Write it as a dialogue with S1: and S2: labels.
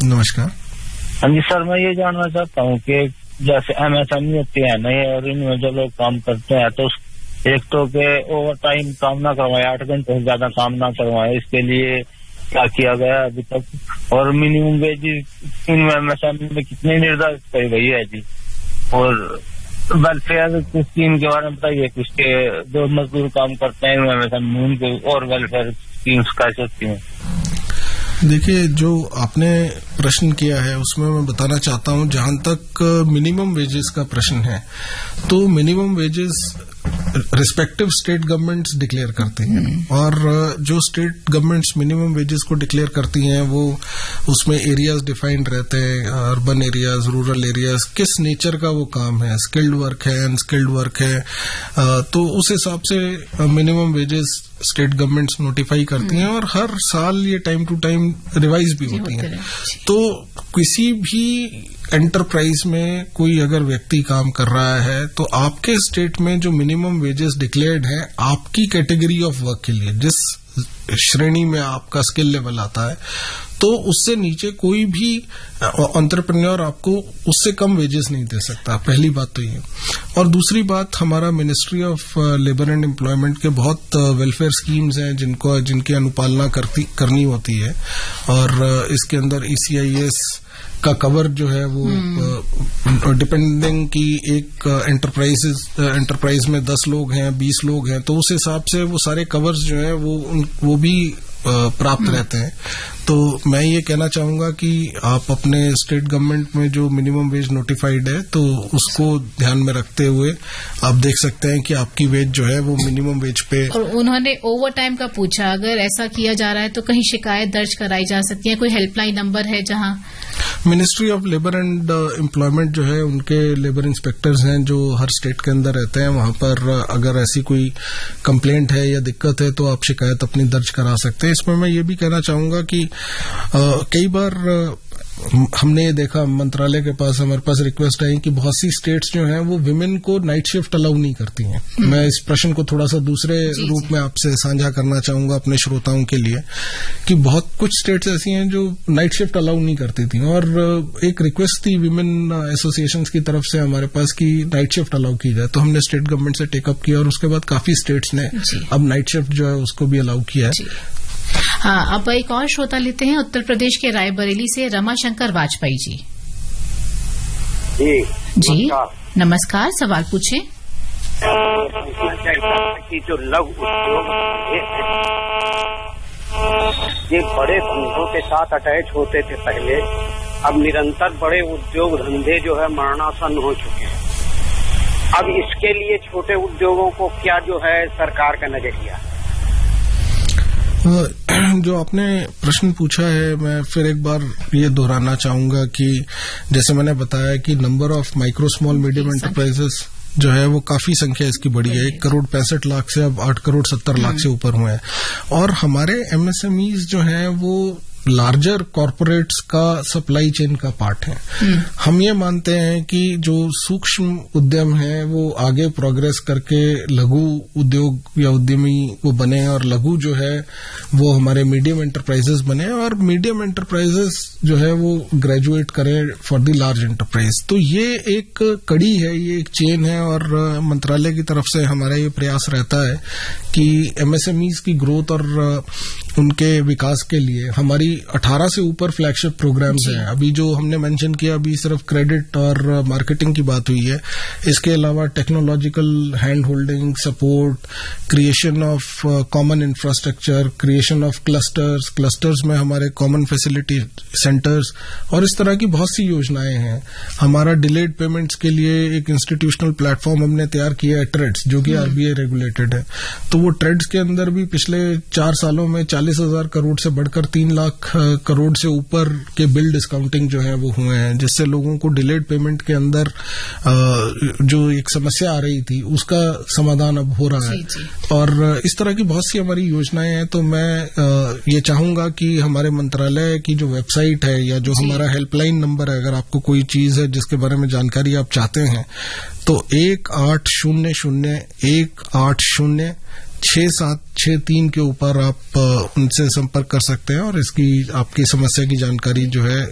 S1: नमस्कार।
S2: हाँ जी सर, मैं ये जानना चाहता हूँ कि जैसे MSME होती है नए और इनमें जो लोग काम करते हैं तो एक तो के ओवर टाइम काम ना करवाए, 8 घंटे से ज्यादा काम ना करवाए, इसके लिए क्या किया गया अभी तक? और मिनिमम वेज इनमें MSME में कितनी निर्धारित की गई है जी? और वेलफेयर स्कीम के बारे में बताइए, उसके जो मजदूर काम करते हैं MSME उनके और वेलफेयर स्कीम्स कैसे होती हैं?
S1: देखिए, जो आपने प्रश्न किया है उसमें मैं बताना चाहता हूं, जहां तक मिनिमम वेजेस का प्रश्न है तो minimum wages respective state governments declare करती हैं और जो स्टेट गवर्नमेंट्स मिनिमम वेजेस को डिक्लेयर करती हैं वो उसमें एरियाज डिफाइंड रहते हैं, अर्बन एरियाज, रूरल एरियाज, किस नेचर का वो काम है, स्किल्ड वर्क है, अनस्किल्ड वर्क है, तो उस हिसाब से minimum wages state governments notify करती हैं और हर साल ये टाइम टू टाइम रिवाइज भी होती हैं। तो किसी भी एंटरप्राइज में कोई अगर व्यक्ति काम कर रहा है तो आपके स्टेट में जो मिनिमम वेजेस डिक्लेयर्ड है आपकी कैटेगरी ऑफ वर्क के लिए, जिस श्रेणी में आपका स्किल लेवल आता है, तो उससे नीचे कोई भी एंटरप्रेन्योर आपको उससे कम वेजेस नहीं दे सकता। पहली बात तो ये। और दूसरी बात, हमारा ministry of labour and employment के बहुत वेलफेयर स्कीम्स हैं जिनकी अनुपालना करनी होती है और इसके अंदर ECIS का कवर जो है वो डिपेंडिंग की एक एंटरप्राइज में 10 लोग हैं, 20 लोग हैं, तो उस हिसाब से वो सारे कवर्स जो है वो भी प्राप्त रहते हैं। तो मैं ये कहना चाहूंगा कि आप अपने स्टेट गवर्नमेंट में जो मिनिमम वेज नोटिफाइड है तो उसको ध्यान में रखते हुए आप देख सकते हैं कि आपकी वेज जो है वो मिनिमम वेज पे।
S3: और उन्होंने ओवर टाइम का पूछा, अगर ऐसा किया जा रहा है तो कहीं शिकायत दर्ज कराई जा सकती है? कोई हेल्पलाइन नंबर है जहां?
S1: Ministry of labour and employment जो है उनके लेबर इंस्पेक्टर्स हैं जो हर स्टेट के अंदर रहते हैं, वहां पर अगर ऐसी कोई कंप्लेंट है या दिक्कत है तो आप शिकायत अपनी दर्ज करा सकते हैं। इसमें मैं ये भी कहना चाहूंगा कि कई बार हमने ये देखा, मंत्रालय के पास हमारे पास रिक्वेस्ट आई कि बहुत सी स्टेट्स जो हैं वो विमेन को नाइट शिफ्ट अलाउ नहीं करती हैं। मैं इस प्रश्न को थोड़ा सा दूसरे रूप में आपसे साझा करना चाहूंगा अपने श्रोताओं के लिए कि बहुत कुछ स्टेट्स ऐसी हैं जो नाइट शिफ्ट अलाउ नहीं करती थी और एक रिक्वेस्ट थी विमेन एसोसिएशंस की तरफ से हमारे पास कि नाइट शिफ्ट अलाउ की जाए, तो हमने स्टेट गवर्नमेंट से टेकअप किया और उसके बाद काफी स्टेट्स ने अब नाइट शिफ्ट जो है उसको भी अलाउ किया है।
S3: हाँ, अब एक और श्रोता लेते हैं उत्तर प्रदेश के रायबरेली से रमाशंकर वाजपेयी जी। जी नमस्कार, सवाल पूछें।
S4: कि जो लघु उद्योग ये बड़े धंधों के साथ अटैच होते थे पहले, अब निरंतर बड़े उद्योग धंधे जो है मरणासन हो चुके हैं। अब इसके लिए छोटे उद्योगों को क्या जो है सरकार का नजरिया?
S1: जो आपने प्रश्न पूछा है मैं फिर एक बार ये दोहराना चाहूंगा कि जैसे मैंने बताया कि number of micro small medium enterprises जो है वो काफी संख्या इसकी बढ़ी है। 1,65,00,000 से अब 8,70,00,000 से ऊपर हुए हैं और हमारे MSMEs जो हैं वो लार्जर कॉरपोरेट्स का सप्लाई चेन का पार्ट है। हम ये मानते हैं कि जो सूक्ष्म उद्यम है वो आगे प्रोग्रेस करके लघु उद्योग या उद्यमी वो बने और लघु जो है वो हमारे मीडियम एंटरप्राइजेस बने और मीडियम एंटरप्राइजेस जो है वो ग्रेजुएट करें फॉर द लार्ज एंटरप्राइज। तो ये एक कड़ी है, ये एक चेन है और मंत्रालय की तरफ से हमारा ये प्रयास रहता है कि MSMEs की ग्रोथ और उनके विकास के लिए हमारी 18 से ऊपर फ्लैगशिप प्रोग्राम्स हैं। अभी जो हमने मेंशन किया अभी सिर्फ क्रेडिट और मार्केटिंग की बात हुई है, इसके अलावा technological hand holding support, creation of common infrastructure, creation of clusters में हमारे कॉमन फैसिलिटी सेंटर्स और इस तरह की बहुत सी योजनाएं हैं। हमारा डिलेड पेमेंट्स के लिए एक इंस्टीट्यूशनल प्लेटफॉर्म हमने तैयार किया है, ट्रेड्स, जो कि RBI रेगुलेटेड है। तो वो ट्रेड्स के अंदर भी पिछले 4 सालों में 40,000 करोड़ से बढ़कर 3 लाख करोड़ से ऊपर के बिल डिस्काउंटिंग जो है वो हुए हैं, जिससे लोगों को डिलेड पेमेंट के अंदर जो एक समस्या आ रही थी उसका समाधान अब हो रहा है। और इस तरह की बहुत सी हमारी योजनाएं हैं। तो मैं ये चाहूंगा कि हमारे मंत्रालय की जो वेबसाइट है या जो हमारा हेल्पलाइन नंबर है, अगर आपको कोई चीज है जिसके बारे में जानकारी आप चाहते हैं तो 1800-180-6763 के ऊपर आप उनसे संपर्क कर सकते हैं और इसकी आपकी समस्या की जानकारी जो है